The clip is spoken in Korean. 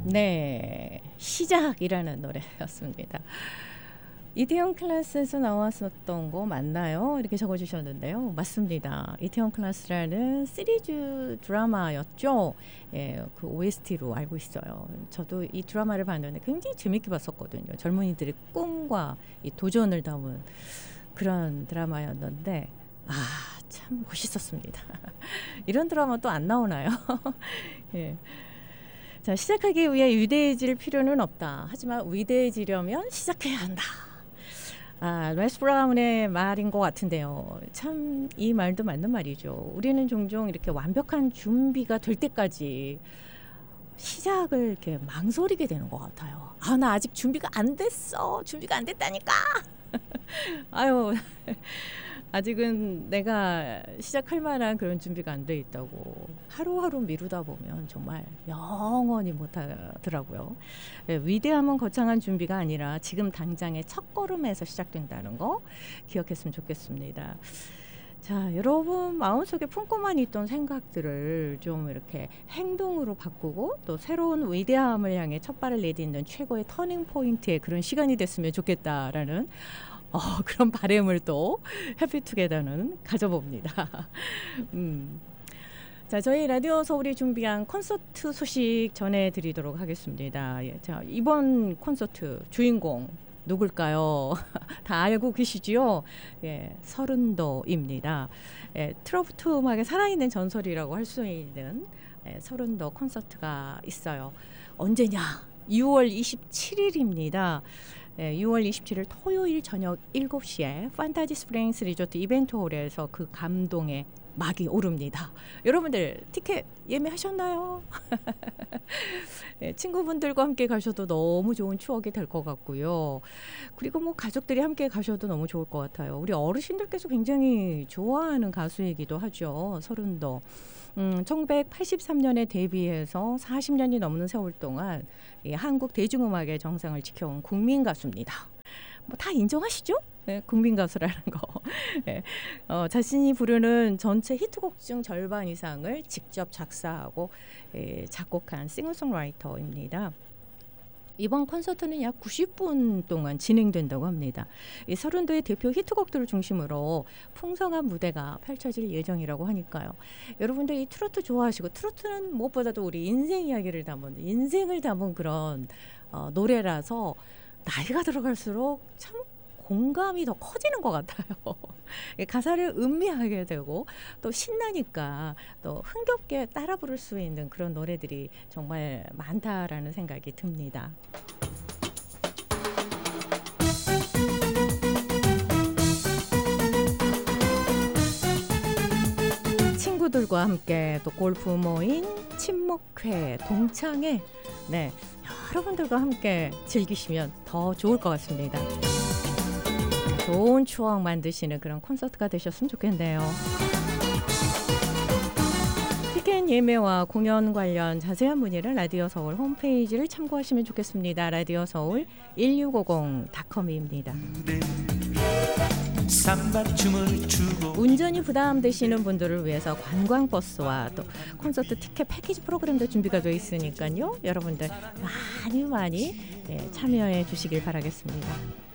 네, 시작이라는 노래였습니다. 이태원 클래스에서 나왔었던 거 맞나요? 이렇게 적어주셨는데요. 맞습니다. 이태원 클래스라는 시리즈 드라마였죠. 예, 그 OST로 알고 있어요. 저도 이 드라마를 봤는데 굉장히 재밌게 봤었거든요. 젊은이들의 꿈과 이 도전을 담은 그런 드라마였는데 참 멋있었습니다. 이런 드라마 또 안 나오나요? 예. 자, 시작하기 위해 위대해질 필요는 없다. 하지만 위대해지려면 시작해야 한다. 레스 브라운의 말인 것 같은데요. 참 이 말도 맞는 말이죠. 우리는 종종 이렇게 완벽한 준비가 될 때까지 시작을 이렇게 망설이게 되는 것 같아요. 나 아직 준비가 안 됐어. 준비가 안 됐다니까. 아유, 아직은 내가 시작할 만한 그런 준비가 안 돼 있다고 하루하루 미루다 보면 정말 영원히 못하더라고요. 위대함은 거창한 준비가 아니라 지금 당장의 첫걸음에서 시작된다는 거 기억했으면 좋겠습니다. 자, 여러분 마음속에 품고만 있던 생각들을 좀 이렇게 행동으로 바꾸고 또 새로운 위대함을 향해 첫발을 내딛는 최고의 터닝 포인트의 그런 시간이 됐으면 좋겠다라는 그런 바람을 또 해피투게더는 가져봅니다. 자, 저희 라디오 서울이 준비한 콘서트 소식 전해드리도록 하겠습니다. 예, 자, 이번 콘서트 주인공 누굴까요? 다 알고 계시지요? 예, 서른도입니다. 예, 트로트 음악의 살아있는 전설이라고 할 수 있는 서른도 콘서트가 있어요. 언제냐? 6월 27일입니다. 6월 27일 토요일 저녁 7시에 판타지 스프링스 리조트 이벤트홀에서 그 감동의 막이 오릅니다. 여러분들 티켓 예매하셨나요? 네, 친구분들과 함께 가셔도 너무 좋은 추억이 될 것 같고요. 그리고 뭐 가족들이 함께 가셔도 너무 좋을 것 같아요. 우리 어르신들께서 굉장히 좋아하는 가수이기도 하죠. 서른도. 1983년에 데뷔해서 40년이 넘는 세월 동안 한국 대중음악의 정상을 지켜온 국민 가수입니다. 뭐 다 인정하시죠? 네, 국민 가수라는 거. 네, 자신이 부르는 전체 히트곡 중 절반 이상을 직접 작사하고 작곡한 싱어송라이터입니다. 이번 콘서트는 약 90분 동안 진행된다고 합니다. 이 서른도의 대표 히트곡들을 중심으로 풍성한 무대가 펼쳐질 예정이라고 하니까요. 여러분들 이 트로트 좋아하시고 트로트는 무엇보다도 우리 인생 이야기를 담은 인생을 담은 그런 노래라서 나이가 들어갈수록 참 공감이 더 커지는 것 같아요. 가사를 음미하게 되고 또 신나니까 또 흥겹게 따라 부를 수 있는 그런 노래들이 정말 많다라는 생각이 듭니다. 친구들과 함께 또 골프 모임, 친목회, 동창회 여러분들과 함께 즐기시면 더 좋을 것 같습니다. 좋은 추억 만드시는 그런 콘서트가 되셨으면 좋겠네요. 티켓 예매와 공연 관련 자세한 문의는 라디오 서울 홈페이지를 참고하시면 좋겠습니다. 라디오 서울 1650.com입니다. 운전이 부담되시는 분들을 위해서 관광버스와 또 콘서트 티켓 패키지 프로그램도 준비가 되어 있으니까요. 여러분들 많이 참여해 주시길 바라겠습니다.